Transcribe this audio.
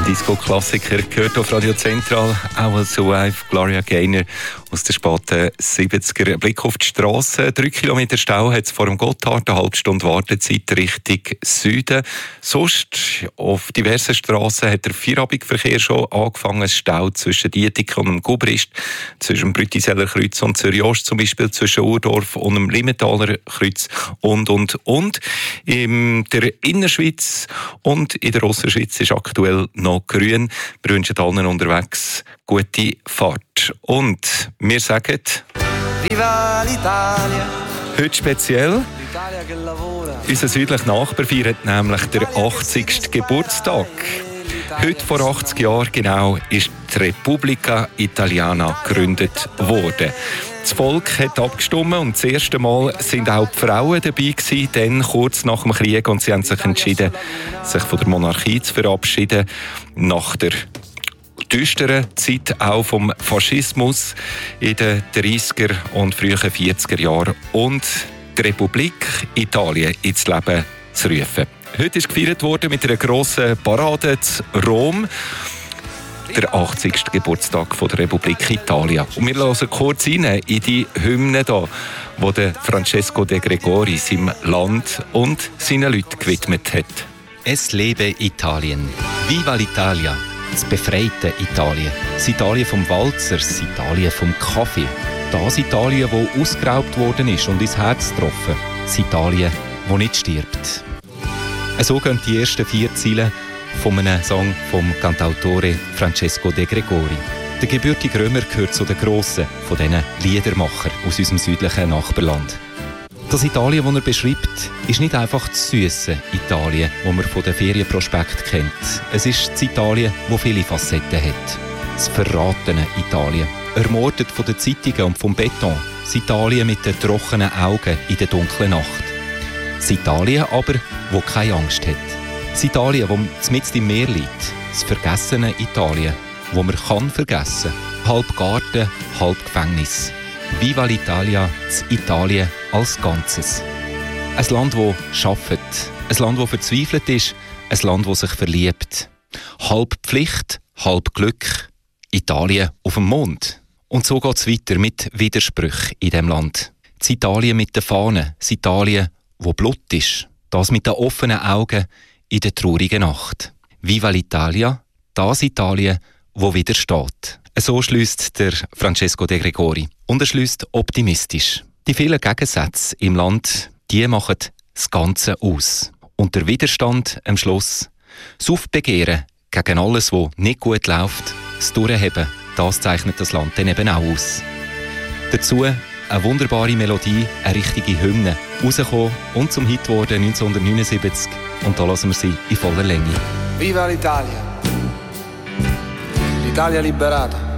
Disco-Klassiker gehört auf Radio Central, auch als Wife Gloria Gaynor aus den späten 70er. Blick auf die Strasse. 3 Kilometer Stau hat es vor dem Gotthard, eine halbe Stunde Wartezeit Richtung Süden. Sonst auf diversen Strassen hat der Feierabendverkehr schon angefangen. Es Stau zwischen Dietike und dem Gubrist, zwischen dem Brütiseller Kreuz und Zürich-Ost, zum Beispiel zwischen Urdorf und dem Limmentaler Kreuz und. In der Innerschweiz und in der Ausserschweiz ist aktuell noch grün. Wir wünschen allen unterwegs gute Fahrt. Und wir sagen Viva l'Italia! Heute speziell. Unser südlicher Nachbar feiert nämlich den 80. Geburtstag. Heute vor 80 Jahren genau ist die Repubblica Italiana gegründet worden. Das Volk hat abgestimmt und das erste Mal sind auch die Frauen dabei gewesen, dann kurz nach dem Krieg, und sie haben sich entschieden, sich von der Monarchie zu verabschieden, nach der düsteren Zeit auch vom Faschismus in den 30er und frühen 40er Jahren und die Republik Italien ins Leben zu rufen. Heute ist gefeiert worden mit einer grossen Parade in Rom, der 80. Geburtstag von der Republik Italien. Und wir hören kurz rein in die Hymne hier, die der Francesco De Gregori seinem Land und seinen Leuten gewidmet hat. Es lebe Italien. Viva l'Italia. Das befreite Italien. Das Italien vom Walzer, das Italien vom Kaffee. Das Italien, das ausgeraubt worden ist und ins Herz getroffen. Das Italien, das nicht stirbt. So gehen die ersten 4 Zeilen von einem Song vom Cantautore Francesco De Gregori. Der gebürtige Römer gehört zu den Grossen von diesen Liedermachern aus unserem südlichen Nachbarland. Das Italien, das er beschreibt, ist nicht einfach das süsse Italien, das man von den Ferienprospekten kennt. Es ist das Italien, das viele Facetten hat. Das verratene Italien. Ermordet von den Zeitungen und vom Beton. Das Italien mit den trockenen Augen in der dunklen Nacht. Das Italien aber, das keine Angst hat. Das Italien, das mitten im Meer liegt. Das vergessene Italien, das man kann vergessen. Halb Garten, halb Gefängnis. Viva l'Italia, das Italien als Ganzes. Ein Land, das arbeitet. Ein Land, das verzweifelt ist. Ein Land, das sich verliebt. Halb Pflicht, halb Glück. Italien auf dem Mond. Und so geht es weiter mit Widersprüchen in diesem Land. Das Italien mit den Fahnen. Das Italien, wo Blut ist. Das mit den offenen Augen in der traurigen Nacht. Viva l'Italia, das Italien, wo widersteht. So schliesst der Francesco De Gregori. Und er schliesst optimistisch. Die vielen Gegensätze im Land, die machen das Ganze aus. Und der Widerstand am Schluss, das Aufbegehren gegen alles, was nicht gut läuft, das Durchheben, das zeichnet das Land dann eben auch aus. Dazu eine wunderbare Melodie, eine richtige Hymne, rausgekommen und zum Hit geworden 1979. Und da lassen wir sie in voller Länge. Viva l'Italia! L'Italia liberata!